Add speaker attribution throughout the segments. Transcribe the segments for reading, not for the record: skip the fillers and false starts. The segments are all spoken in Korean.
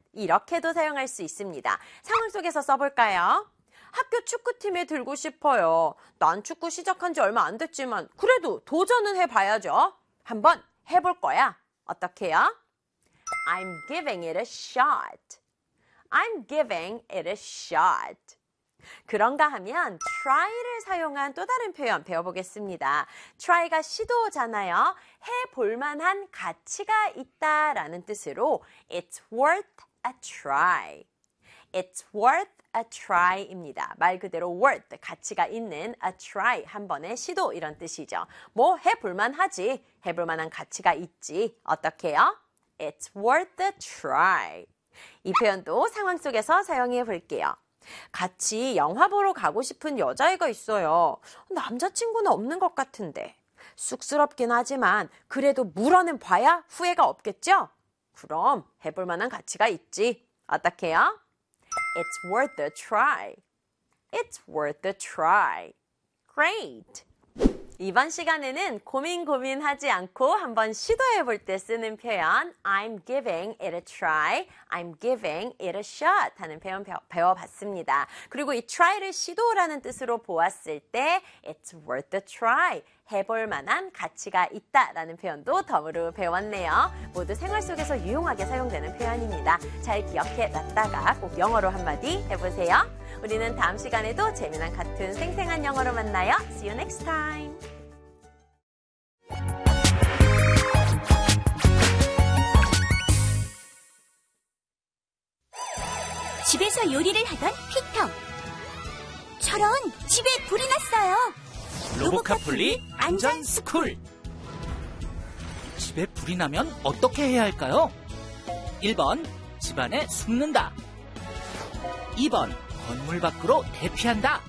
Speaker 1: 이렇게도 사용할 수 있습니다. 상황 속에서 써볼까요? 학교 축구팀에 들고 싶어요. 난 축구 시작한 지 얼마 안 됐지만 그래도 도전은 해봐야죠. 한번 해볼 거야. 어떻게요? I'm giving it a shot. I'm giving it a shot. 그런가 하면 try를 사용한 또 다른 표현 배워보겠습니다. try가 시도잖아요. 해볼 만한 가치가 있다라는 뜻으로 it's worth a try. It's worth a try입니다. 말 그대로 worth, 가치가 있는 a try, 한 번의 시도 이런 뜻이죠. 뭐 해볼 만하지, 해볼 만한 가치가 있지. 어떻게요? It's worth a try. 이 표현도 상황 속에서 사용해 볼게요. 같이 영화 보러 가고 싶은 여자애가 있어요. 남자친구는 없는 것 같은데. 쑥스럽긴 하지만 그래도 물어는 봐야 후회가 없겠죠? 그럼 해볼 만한 가치가 있지. 어떻게요? It's worth a try. It's worth a try. Great. 이번 시간에는 고민하지 않고 한번 시도해 볼 때 쓰는 표현 I'm giving it a try, I'm giving it a shot 하는 표현 배워봤습니다. 그리고 이 try를 시도라는 뜻으로 보았을 때 It's worth a try, 해볼 만한 가치가 있다라는 표현도 덤으로 배웠네요. 모두 생활 속에서 유용하게 사용되는 표현입니다. 잘 기억해 놨다가 꼭 영어로 한마디 해보세요. 우리는 다음 시간에도 재미난 카툰 생생한 영어로 만나요. See you next time.
Speaker 2: 집에서 요리를 하던 피터. 저런, 집에 불이 났어요.
Speaker 3: 로보카폴리 안전 스쿨. 집에 불이 나면 어떻게 해야 할까요? 1번, 집안에 숨는다. 2번, 건물 밖으로 대피한다.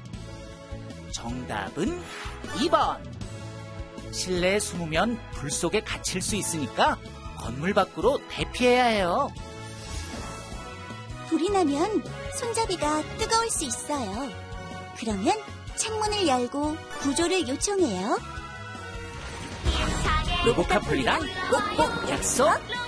Speaker 3: 정답은 2번. 실내에 숨으면 불 속에 갇힐 수 있으니까 건물 밖으로 대피해야 해요.
Speaker 2: 불이 나면 손잡이가 뜨거울 수 있어요. 그러면 창문을 열고 구조를 요청해요.
Speaker 3: 로보카폴리랑 꼭꼭 약속.